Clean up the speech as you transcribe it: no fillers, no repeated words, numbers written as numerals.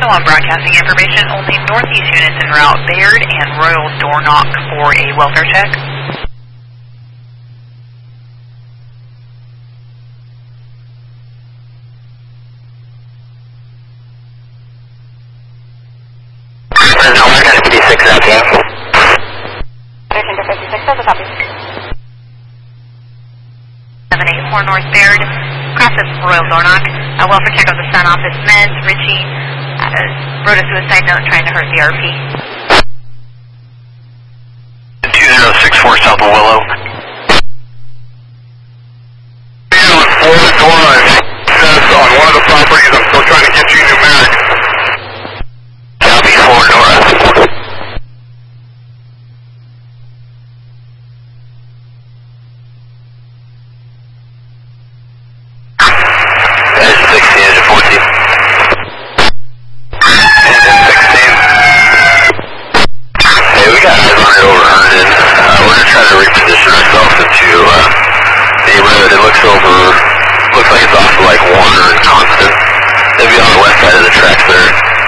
also on broadcasting information, only northeast units en route, Baird and Royal door knock for a welfare check. No, we're going to 56 out there. 13 to 56, that's a copy. 784 North Baird, craft of Royal door knock, a welfare check of the Sun Office Meds, Richie, wrote a suicide note trying to hurt the RP. 2064 South of Willow. On 4th Drive, says on one of the properties, I'm still trying to get you numeric. Copy 4 North. Engine 16, engine 14. Engine 16. Hey, we got eyes on it over Herndon. We're going to try to reposition ourselves into neighborhood. It looks like it's off of like Warner and Constant. Maybe on the west side of the tracks there.